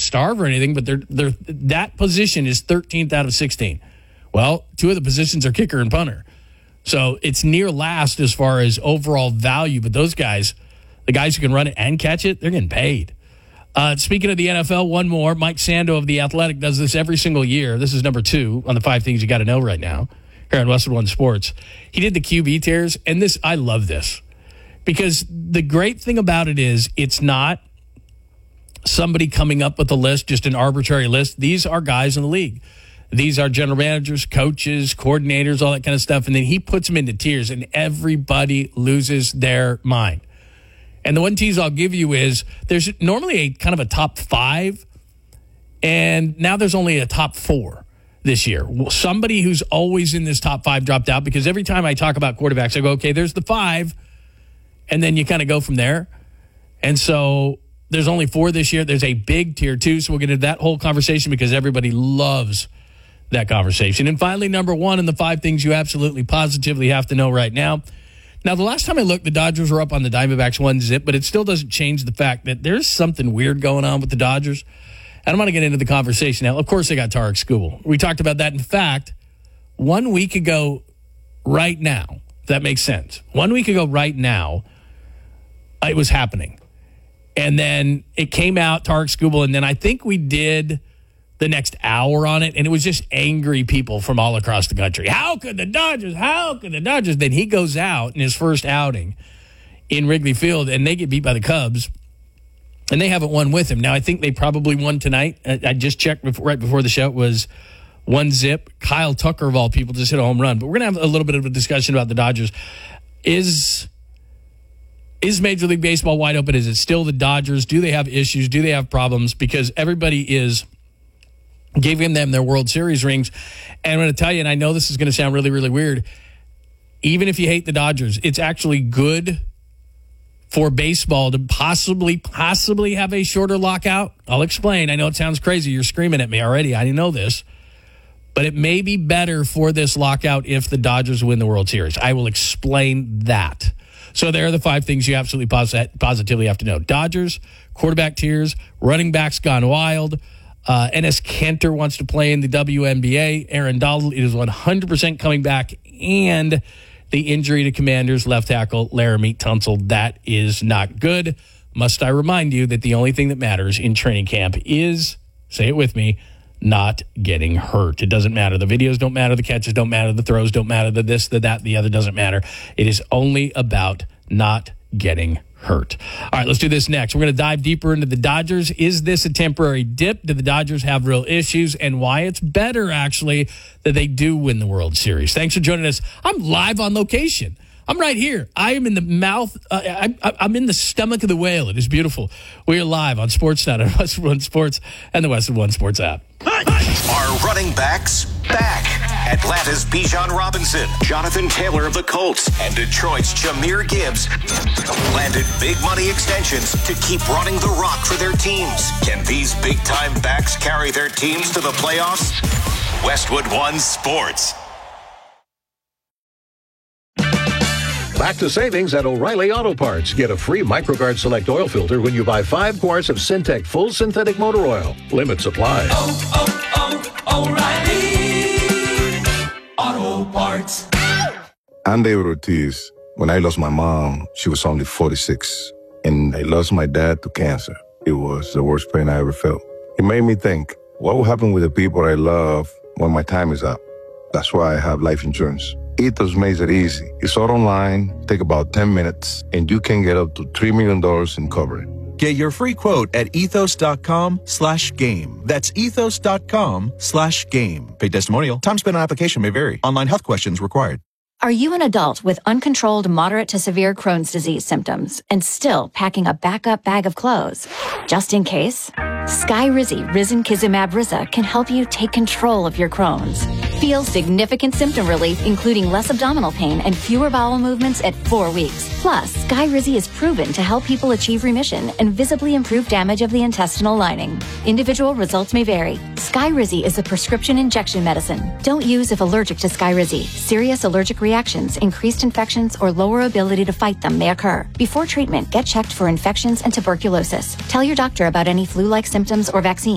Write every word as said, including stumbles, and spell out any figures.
starve or anything, but they're they're that position is thirteenth out of sixteen. Well, two of the positions are kicker and punter. So it's near last as far as overall value, but those guys, the guys who can run it and catch it, they're getting paid. Uh, speaking of the N F L, one more. Mike Sando of The Athletic does this every single year. This is number two on the five things you got to know right now here on Westwood One Sports. He did the Q B tiers, and this I love this because the great thing about it is it's not somebody coming up with a list, just an arbitrary list. These are guys in the league. These are general managers, coaches, coordinators, all that kind of stuff, and then he puts them into tiers, and everybody loses their mind. And the one tease I'll give you is there's normally a kind of a top five, and now there's only a top four this year. Somebody who's always in this top five dropped out because every time I talk about quarterbacks, I go, okay, there's the five, and then you kind of go from there. And so there's only four this year. There's a big tier two, so we'll get into that whole conversation because everybody loves that conversation. And finally, number one in the five things you absolutely positively have to know right now. Now, the last time I looked, the Dodgers were up on the Diamondbacks one zip, but it still doesn't change the fact that there's something weird going on with the Dodgers. And I'm going to get into the conversation now. Of course, they got Tarik Skubal. We talked about that. In fact, one week ago right now, if that makes sense, one week ago right now, it was happening. And then it came out, Tarik Skubal, and then I think we did the next hour on it, and it was just angry people from all across the country. How could the Dodgers? How could the Dodgers? Then he goes out in his first outing in Wrigley Field, and they get beat by the Cubs, and they haven't won with him. Now, I think they probably won tonight. I just checked before, right before the show. It was one zip. Kyle Tucker, of all people, just hit a home run. But we're going to have a little bit of a discussion about the Dodgers. Is... Is Major League Baseball wide open? Is it still the Dodgers? Do they have issues? Do they have problems? Because everybody is giving them their World Series rings. And I'm going to tell you, and I know this is going to sound really, really weird, even if you hate the Dodgers, it's actually good for baseball to possibly, possibly have a shorter lockout. I'll explain. I know it sounds crazy. You're screaming at me already. I didn't know this. But it may be better for this lockout if the Dodgers win the World Series. I will explain that. So there are the five things you absolutely posit- positively have to know. Dodgers, quarterback tiers, running backs gone wild. Uh, N S Kanter wants to play in the W N B A. Aaron Donald is one hundred percent coming back. And the injury to Commanders left tackle Laramie Tunsil, that is not good. Must I remind you that the only thing that matters in training camp is, say it with me, not getting hurt. It doesn't matter. The videos don't matter. The catches don't matter. The throws don't matter. The this, the that, the other doesn't matter. It is only about not getting hurt. All right, let's do this next. We're going to dive deeper into the Dodgers. Is this a temporary dip? Do the Dodgers have real issues? And why it's better, actually, that they do win the World Series. Thanks for joining us. I'm live on location. I'm right here. I am in the mouth. Uh, I, I'm in the stomach of the whale. It is beautiful. We are live on Sportsnet on Westwood One Sports and the Westwood One Sports app. Are running backs back? Atlanta's Bijan Robinson, Jonathan Taylor of the Colts, and Detroit's Jahmyr Gibbs landed big money extensions to keep running the rock for their teams. Can these big-time backs carry their teams to the playoffs? Westwood One Sports. Back to savings at O'Reilly Auto Parts. Get a free MicroGuard Select oil filter when you buy five quarts of Syntec Full Synthetic Motor Oil. Limit supply. Oh, oh, oh, O'Reilly Auto Parts. I'm David Ortiz. When I lost my mom, she was only forty-six. And I lost my dad to cancer. It was the worst pain I ever felt. It made me think, what will happen with the people I love when my time is up? That's why I have life insurance. Ethos makes it easy. It's all online, take about ten minutes, and you can get up to three million dollars in coverage. Get your free quote at ethos.com slash game. That's ethos.com slash game. Paid testimonial. Time spent on application may vary. Online health questions required. Are you an adult with uncontrolled moderate to severe Crohn's disease symptoms and still packing a backup bag of clothes? Just in case, Skyrizi Risankizumab Riza can help you take control of your Crohn's. Feel significant symptom relief, including less abdominal pain and fewer bowel movements at four weeks. Plus, Skyrizi is proven to help people achieve remission and visibly improve damage of the intestinal lining. Individual results may vary. Skyrizi is a prescription injection medicine. Don't use if allergic to Skyrizi. Serious allergic reactions, increased infections, or lower ability to fight them may occur. Before treatment, get checked for infections and tuberculosis. Tell your doctor about any flu-like symptoms or vaccines.